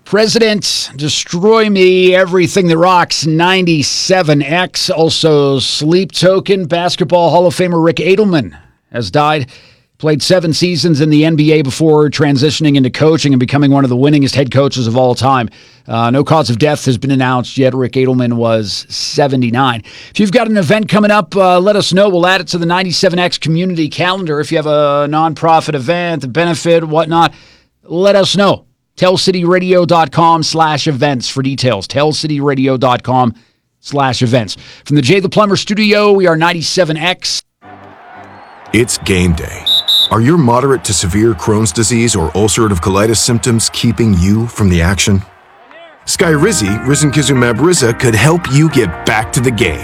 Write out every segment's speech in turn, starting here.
President, Destroy Me, Everything That Rocks, 97X. Also, Sleep Token, Basketball Hall of Famer Rick Adelman has died. Played 7 seasons in the NBA before transitioning into coaching and becoming one of the winningest head coaches of all time. No cause of death has been announced yet. Rick Adelman was 79. If you've got an event coming up, let us know. We'll add it to the 97X community calendar. If you have a nonprofit event, a benefit, whatnot, let us know. TellCityRadio.com/events for details. TellCityRadio.com/events. From the Jay the Plumber studio, we are 97X. It's game day. Are your moderate to severe Crohn's disease or ulcerative colitis symptoms keeping you from the action? Skyrizi, risankizumab Riza, could help you get back to the game.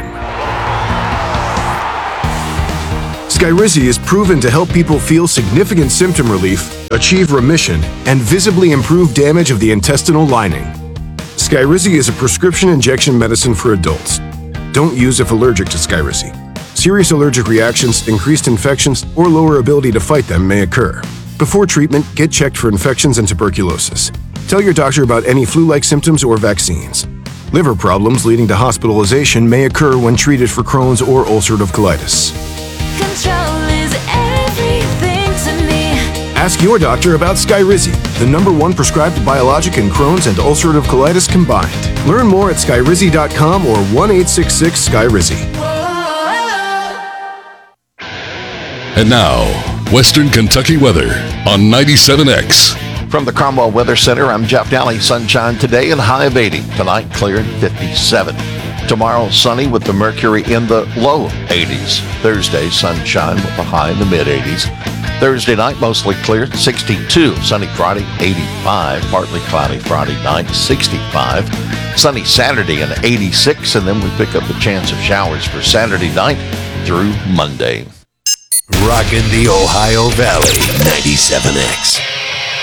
Skyrizi is proven to help people feel significant symptom relief, achieve remission, and visibly improve damage of the intestinal lining. Skyrizi is a prescription injection medicine for adults. Don't use if allergic to Skyrizi. Serious allergic reactions, increased infections, or lower ability to fight them may occur. Before treatment, get checked for infections and tuberculosis. Tell your doctor about any flu-like symptoms or vaccines. Liver problems leading to hospitalization may occur when treated for Crohn's or ulcerative colitis. Control is everything to me. Ask your doctor about Skyrizi, the #1 prescribed biologic in Crohn's and ulcerative colitis combined. Learn more at skyrizi.com or 1-866-SKYRIZI. And now, Western Kentucky weather on 97X. From the Cromwell Weather Center, I'm Jeff Daly. Sunshine today and high of 80. Tonight, clear and 57. Tomorrow, sunny with the mercury in the low 80s. Thursday, sunshine with a high in the mid-80s. Thursday night, mostly clear, 62. Sunny Friday, 85. Partly cloudy Friday night, 65. Sunny Saturday and 86. And then we pick up a chance of showers for Saturday night through Monday. Rockin' the Ohio Valley, 97X.